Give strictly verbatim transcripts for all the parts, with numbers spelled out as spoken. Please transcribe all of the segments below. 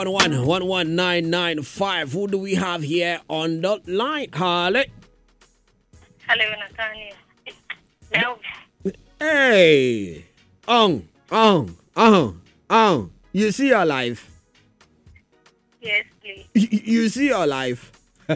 one one one nine nine five. Who do we have here on the line? Hello. Hello, Nathaniel. Now. Hey. On, on, on, on. You see your life? Yes, please. You, you see your life?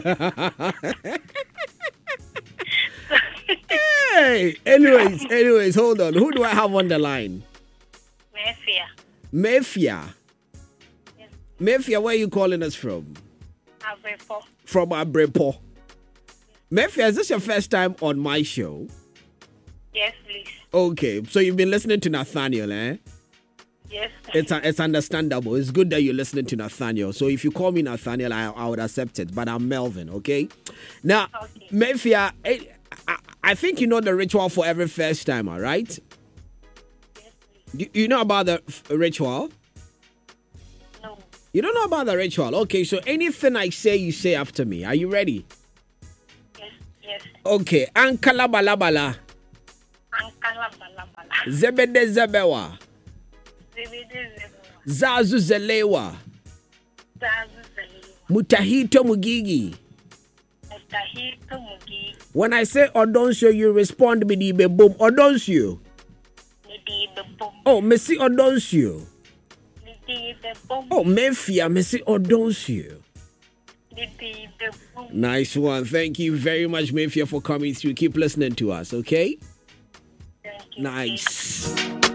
Hey. Anyways, anyways, hold on. Who do I have on the line? Mayfair. Mayfair. Yes. Mayfair, where are you calling us from? Avrepo. From Abrepo. Mayfair, is this your first time on my show? Yes, please. Okay, so you've been listening to Nathaniel, eh? Yes. It's it's understandable. It's good that you're listening to Nathaniel. So if you call me Nathaniel, I, I would accept it. But I'm Melvin, okay? Now, Okay. Mayfair, I, I, I think you know the ritual for every first timer, right? Yes, please. You, you know about the f- ritual? No. You don't know about the ritual? Okay, so anything I say, you say after me. Are you ready? Yes, yes. Okay, Ankala balabala. Ankala balabala. Zebede zebewa. Zibidi zibu. Zazu zelewa. Zazu zali. Mutahito mugigi. Mutahito mugi. When I say Odonsio, you respond with the boom. Odonsio. Nidi bebum. Oh, Messi Odonsio. Nidi bebum. Oh, Mayfair, Messi Odonsio. Nidi bebum. Nice one. Thank you very much, Mayfair, for coming through. Keep listening to us, okay? Thank you. Nice.